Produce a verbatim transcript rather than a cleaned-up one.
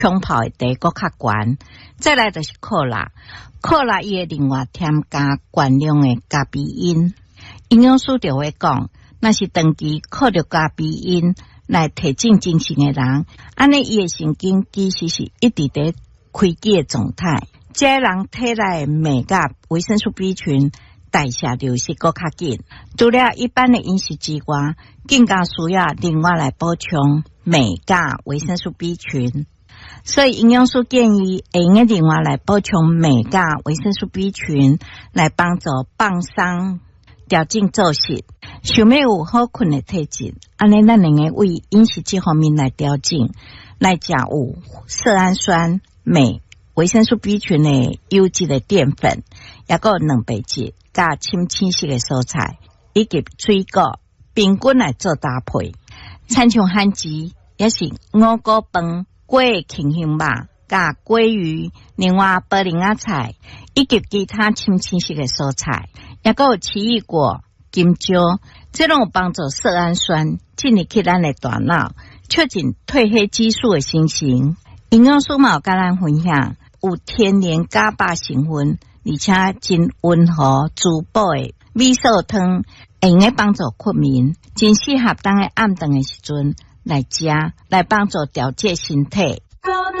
冲泡的茶搁较悬。再来就是可乐，可乐伊会另外添加悬量的咖啡因。营养师就会讲，若是长期靠着咖啡因来提振精神的人，安尼伊的神经其实是一直在开机的状态。这人体内的镁甲维生素 B 群代谢流失搁较紧，除了一般的饮食之外，更加需要另外来补充镁甲维生素 B 群。所以营养师建议会用另外来补充镁甲维生素 B 群，来帮助放松、调整作息。想要有好困的体质，安尼咱能够为饮食这方面来调整，来食有色氨酸、镁、维生素 B 群的优质的淀粉，也有蛋白质、加深青色的蔬菜，以及水果、平均来做搭配。亲像番薯，也是五谷饭。粿芹香肉、加鲑鱼、另外白莲仔菜，以及其他深青色的蔬菜，也有奇异果、金蕉，这种有帮助色氨酸进入去咱的大脑，促进褪黑激素的生成。营养师嘛有跟咱分享，有天然伽巴成分，而且真温和滋补的米寿汤，会用帮助困眠，真适合当个暗顿的时阵。来食，来帮助调节身体。